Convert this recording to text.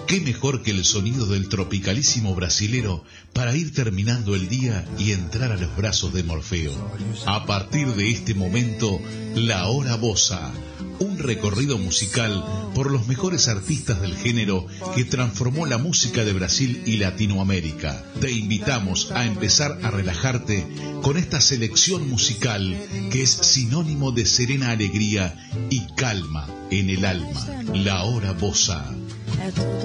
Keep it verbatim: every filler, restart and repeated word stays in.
qué mejor que el sonido del tropicalísimo brasilero para ir terminando el día y entrar a los brazos de Morfeo. A partir de este momento, La Hora Bossa, un recorrido musical por los mejores artistas del género que transformó la música de Brasil y Latinoamérica. Te invitamos a empezar a relajarte con esta selección musical que es sinónimo de serena alegría y calma en el alma. La Hora Bossa.